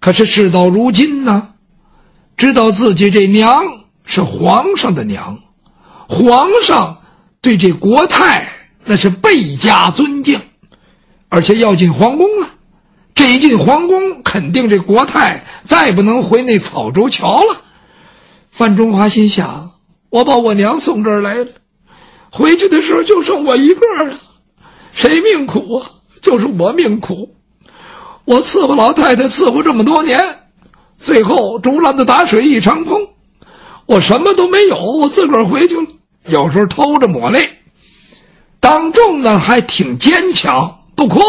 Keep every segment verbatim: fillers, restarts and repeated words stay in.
可是事到如今呢，知道自己这娘是皇上的娘，皇上对这国太那是倍加尊敬，而且要进皇宫了。这一进皇宫，肯定这国太再不能回那草州桥了。范仲华心想，我把我娘送这儿来了，回去的时候就剩我一个了，谁命苦啊？就是我命苦。我伺候老太太伺候这么多年，最后竹篮子打水一场空，我什么都没有，我自个儿回去了，有时候偷着抹泪。当众呢还挺坚强，不哭。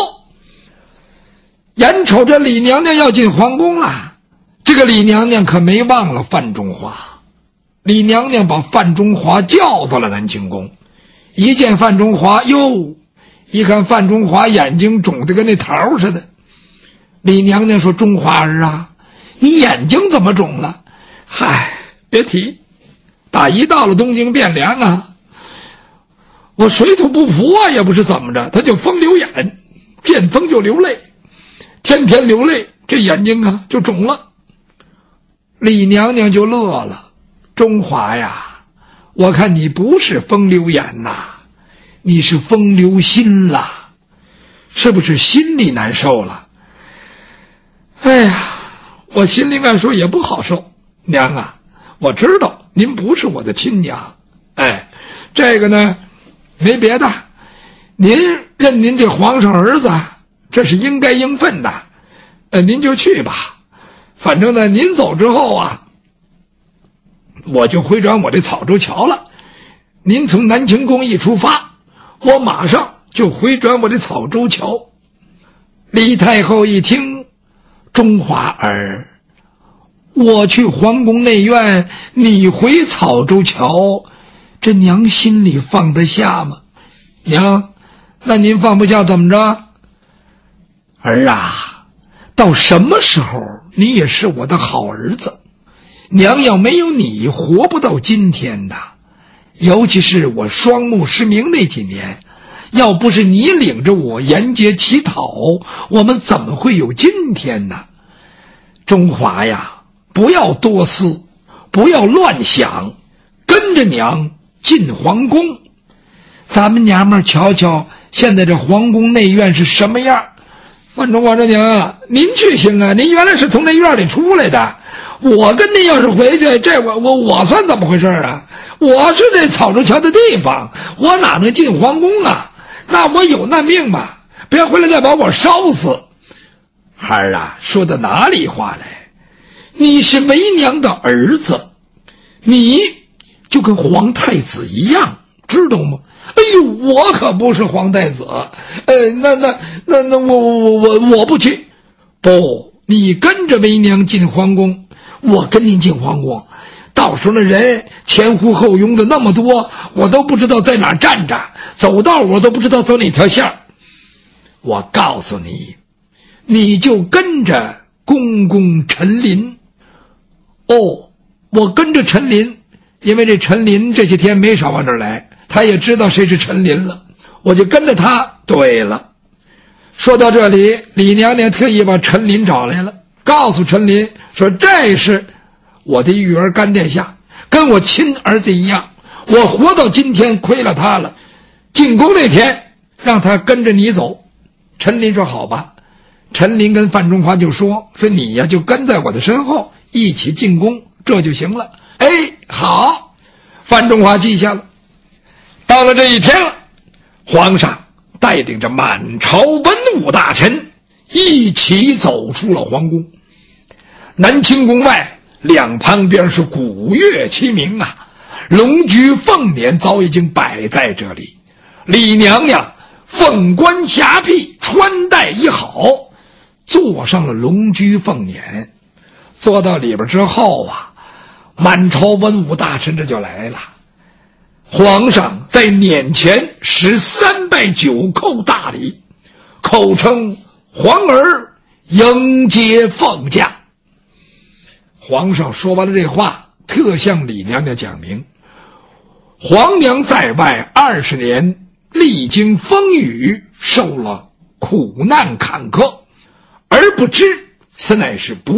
眼瞅着李娘娘要进皇宫了，这个李娘娘可没忘了范仲华。李娘娘把范仲华叫到了南清宫，一见范仲华，哟，一看范仲华眼睛肿得跟那桃似的。李娘娘说，仲华儿啊，你眼睛怎么肿了？嗨，别提，打一到了东京汴梁啊，我水土不服啊，也不是怎么着，他就风流眼，见风就流泪，天天流泪，这眼睛啊就肿了。李娘娘就乐了，中华呀，我看你不是风流眼呐，你是风流心了，是不是心里难受了？哎呀，我心里面说也不好受。娘啊，我知道您不是我的亲娘，哎，这个呢没别的，您认您这皇上儿子，这是应该应分的，呃，您就去吧。反正呢，您走之后啊，我就回转我这草州桥了。您从南清宫一出发，我马上就回转我这草州桥。李太后一听，中华儿，我去皇宫内院，你回草州桥，这娘心里放得下吗？娘，那您放不下怎么着？儿啊，到什么时候你也是我的好儿子，娘要没有你活不到今天的。尤其是我双目失明那几年，要不是你领着我沿街乞讨，我们怎么会有今天呢？中华呀，不要多思，不要乱想，跟着娘进皇宫。咱们娘们瞧瞧现在这皇宫内院是什么样。范仲华这娘啊，您去行啊，您原来是从那院里出来的，我跟您要是回去，这我我我算怎么回事啊？我是这草州桥的地方，我哪能进皇宫啊？那我有那命吗？别回来再把我烧死。孩儿啊，说的哪里话来？你是为娘的儿子，你就跟皇太子一样，知道吗？哎呦，我可不是皇太子，呃，那那那那我我我我不去。不，你跟着为娘进皇宫，我跟您进皇宫，到时候那人前呼后拥的那么多，我都不知道在哪儿站着，走道我都不知道走哪条线。我告诉你，你就跟着公公陈琳。哦，我跟着陈琳，因为这陈琳这些天没少往这儿来，他也知道谁是陈琳了，我就跟着他。对了，说到这里，李娘娘特意把陈琳找来了，告诉陈琳说，这是我的育儿干殿下，跟我亲儿子一样，我活到今天亏了他了，进宫那天让他跟着你走。陈琳说好吧。陈琳跟范仲华就说说你呀就跟在我的身后一起进宫，这就行了。哎，好，范仲华记下了。到了这一天了，皇上带领着满朝文武大臣一起走出了皇宫。南清宫外两旁边是鼓乐齐鸣啊，龙驹凤辇早已经摆在这里。李娘娘凤冠霞帔，穿戴已好，坐上了龙驹凤辇。坐到里边之后啊，满朝文武大臣这就来了。皇上在辇前使三拜九叩大礼，口称皇儿迎接凤驾。皇上说完了这话，特向李娘娘讲明，皇娘在外二十年，历经风雨，受了苦难坎坷，而不知此乃是不